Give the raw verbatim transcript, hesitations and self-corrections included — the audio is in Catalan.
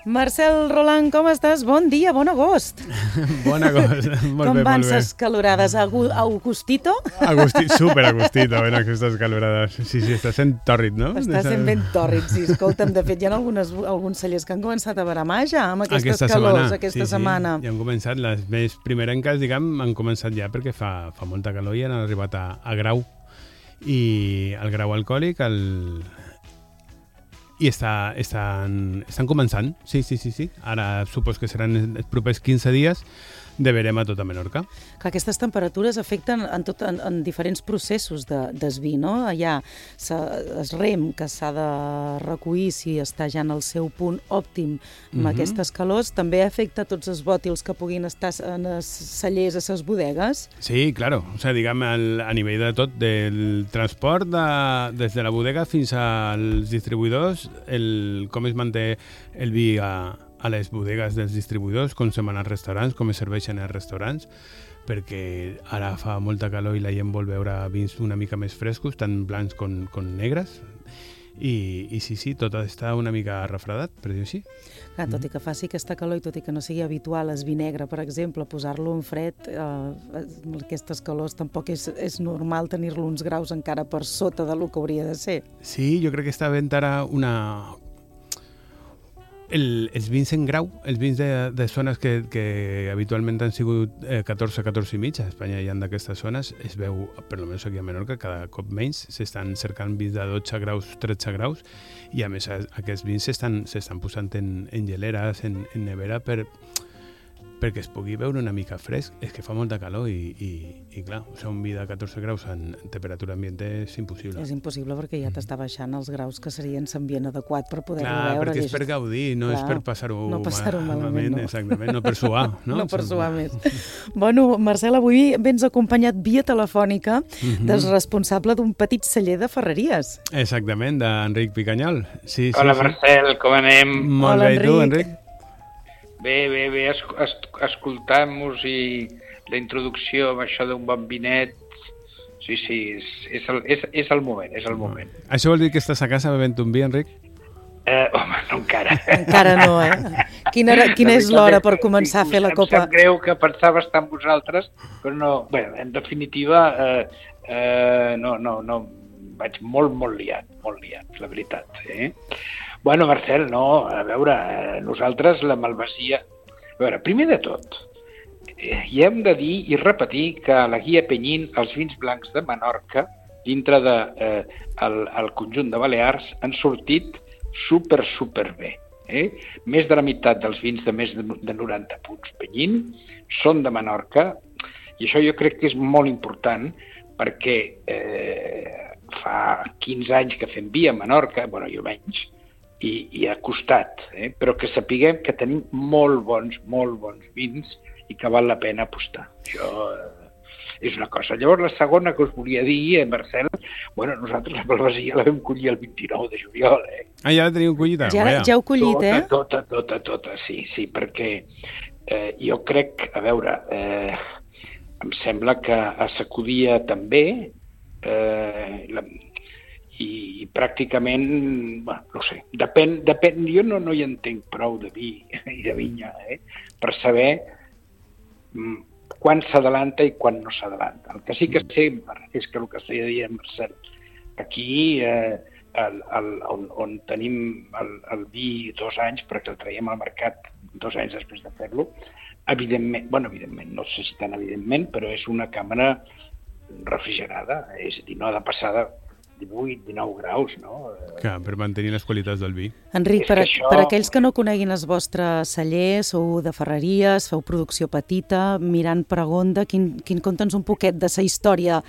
Marcel Roland, com estàs? Bon dia, bon agost. Bon agost, molt com bé, van molt bé. ses calorades? Agu Augustito? Agusti, super Agustito, ben aquestes calorades. Sí, sí, està sent tòrrid, no? Està sent ben tòrrid, sí. Escolta'm, de fet, hi ha algunes, alguns cellers que han començat a bramar ja amb aquestes aquesta calors, setmana. aquesta sí, setmana. Sí, ja han començat, les més primerenques, diguem, han començat ja perquè fa, fa molta calor i han arribat a, a grau. I el grau alcohòlic, el... I està, estan, estan començant, sí, sí, sí, sí. Ara supos que seran els propers quinze dies de verema a tota Menorca. Que aquestes temperatures afecten en, tot, en, en diferents processos de, d'esví, no? Allà es rem que s'ha de recollir si està ja en el seu punt òptim amb uh-huh. aquestes calors, també afecta tots els bòtils que puguin estar en els cellers, a les bodegues? Sí, claro. O sea, diguem, el, a nivell de tot, del transport de, des de la bodega fins als distribuïdors, el, com es manté el vi a, a les bodegues dels distribuïdors, com se'n van als restaurants, com es serveixen als restaurants, perquè ara fa molta calor i la gent vol veure vins una mica més frescos, tant blancs com, com negres, i, i sí, sí, tot està una mica refredat, per dir-ho així. Clar, tot i que faci aquesta calor i tot i que no sigui habitual el vi negre, per exemple, posar-lo en fred, eh, aquestes calors tampoc és, és normal tenir-lo uns graus encara per sota del que hauria de ser. Sí, jo crec que està havent ara una... El, els vins en grau, els vins de, de zones que, que habitualment han sigut eh, catorze, catorze i mig, a Espanya hi ha d'aquestes zones, es veu, per almenys aquí a Menorca, cada cop menys, s'estan cercant vins de dotze graus, tretze graus, i a més aquests vins s'estan, s'estan posant en, en geleres, en, en nevera, per, perquè es pugui veure una mica fresc. És que fa molta calor i, i, i clar, o sigui, un vi de catorze graus en, en temperatura ambient és impossible. És impossible perquè ja t'està baixant els graus que serien l'ambient adequat per poder-ho clar, veure. Perquè és per gaudir, no clar, és per passar-ho no passar malament, malament, no. Exactament, no per suar. No, no per suar més. Bueno, Marcel, avui vens acompanyat via telefònica uh-huh. del responsable d'un petit celler de Ferreries. Exactament, d'Enric Picanyol. Sí, sí, Hola, sí. Marcel, com anem? Molt Hola, bé, i tu, Enric? Bé, bé, bé, es, es, escoltant-vos i la introducció amb això d'un bon vinet, sí, sí, és, és, el, és, és el moment, és el moment. Això vol dir que estàs a casa bevent un vi, Enric? Eh, home, no encara. Encara no, eh? Quina, era, quina és l'hora per començar a fer la copa? Em sap greu que pensava estar amb vosaltres, però no, bé, en definitiva, eh, eh, no, no, no, vaig molt, molt liat, molt liat, la veritat, eh? Bueno, Marcel, no, a veure, nosaltres la malvasia... A veure, primer de tot, eh, hi hem de dir i repetir que a la guia Penyín els vins blancs de Menorca, dintre de, eh, el, el conjunt de Balears, han sortit super, super bé. Eh? Més de la meitat dels vins de més de, de noranta punts Penyín són de Menorca, i això jo crec que és molt important perquè eh, fa quinze anys que fem vi a Menorca, bueno, jo menys, I, i ha costat, eh? Però que sapiguem que tenim molt bons, molt bons vins i que val la pena apostar. Això eh, és una cosa. Llavors, la segona que us volia dir, eh, Marcel, bueno, nosaltres la malvasia la vam collir el vint-i-nou de juliol, eh? Ah, ja la teniu collita? Ja, ja heu collit, tota, eh? Tota, tota, tota, sí, sí, perquè eh, jo crec, a veure, eh, em sembla que a Sacudia també, eh, la, i, i pràcticament, bueno, no sé, depèn, depèn, jo no, no hi entenc prou de vi i de vinya, eh, per saber mm, quan s'adalanta i quan no s'adalanta. El que sí que sé és que el que estic dient, Marcel, aquí eh, el, el, on, on tenim el, el vi dos anys, perquè el traiem al mercat dos anys després de fer-lo, evidentment, bueno, evidentment, no sé si tan evidentment, però és una càmera refrigerada, és a dir, no ha de passar de divuit, dinou graus, no? Clar, per mantenir les qualitats del vi. Enric, per, això... per aquells que no coneguin els vostres cellers, sou de Ferreries, feu producció petita, Mirant Pregonda, quin, quin conta'ns un poquet de la història